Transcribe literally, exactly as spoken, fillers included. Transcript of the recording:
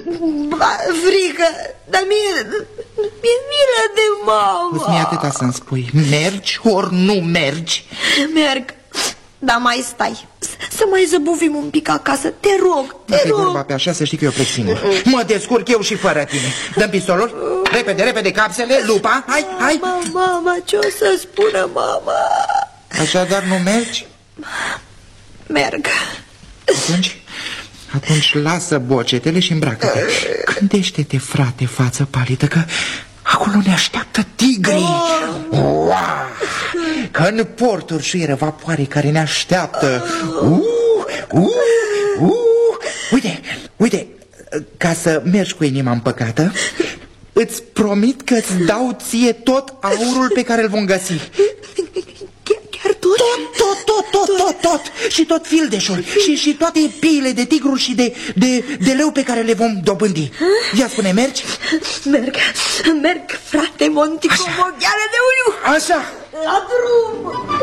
frică, dar mie, mi-e milă de mama. Îți mi-e atâta să-mi spui, mergi ori nu mergi? Merg, dar mai stai, să mai zăbuvim un pic acasă, te rog, te Dacă rog. e vorba pe așa, să știi că eu plec singur. Mă descurc eu și fără tine. Dăm pistolul, repede, repede capsele, lupa, hai, hai. Mama, mama, ce o să spună mama? Așadar nu mergi? Merg. Atunci, atunci lasă bocetele și îmbracă-te. Gândește-te, frate, față palidă, că acolo ne așteaptă tigrii. Wow! Că în porturi șuieră vapoare care ne așteaptă. Uh, uh, uh. Uite, uite, ca să mergi cu inima împăcată, îți promit că îți dau ție tot aurul pe care îl vom găsi. Tot, tot, tot, tot, tot, tot. Și tot fildeșul și, și toate piile de tigru și de, de, de leu pe care le vom dobândi. Ia spune, mergi? Merg, merg, frate Montico, mogheală de uliu. Așa. La drum.